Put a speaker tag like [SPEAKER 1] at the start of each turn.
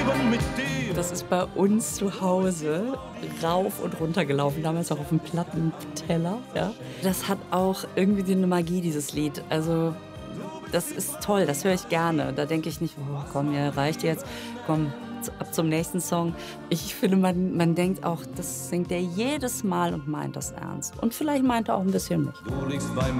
[SPEAKER 1] Leben mit dir.
[SPEAKER 2] Das ist bei uns zu Hause rauf und runter gelaufen, damals auch auf dem Plattenteller, ja. Das hat auch irgendwie eine Magie, dieses Lied. Also, das ist toll, das höre ich gerne. Da denke ich nicht: „Oh, komm, ja, reicht jetzt. Komm, ab zum nächsten Song." Ich finde, man denkt auch, das singt er jedes Mal und meint das ernst. Und vielleicht meint er auch ein bisschen mich.
[SPEAKER 1] Du liegst bei